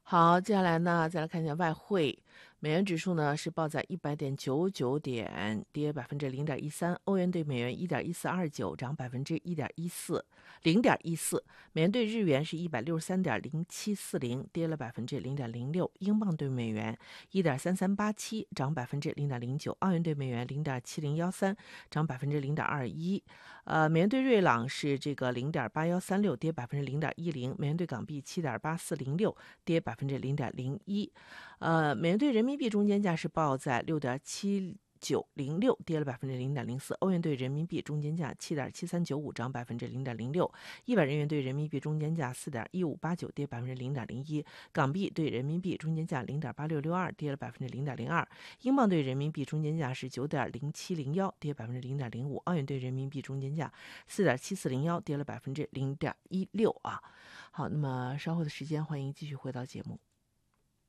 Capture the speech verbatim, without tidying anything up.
好，接下来呢，再来看一下外汇。美元指数呢是报在一百点九九点，跌百分之零点一三。欧元对美元一点一四二九，涨百分之一点一四，零点一四。美元对日元是一百六十三点零七四零，跌了百分之零点零六。英镑对美元一点三三八七，涨百分之零点零九。澳元对美元零点七零幺三，涨百分之零点二一。呃，美元对瑞郎是这个零点八幺三六，跌百分之零点一零。美元对港币七点八四零六，跌百分之零点零一。呃，美元对人民币中间价是报在六点七九零六，跌了百分之零点零四。欧元对人民币中间价七点七三九五，涨百分之零点零六。一百日元对人民币中间价四点一五八九，跌百分之零点零一。港币对人民币中间价零点八六六二，跌了百分之零点零二。英镑对人民币中间价是九点零七零幺，跌百分之零点零五。澳元对人民币中间价四点七四零幺，跌了百分之零点一六啊。好，那么稍后的时间，欢迎继续回到节目。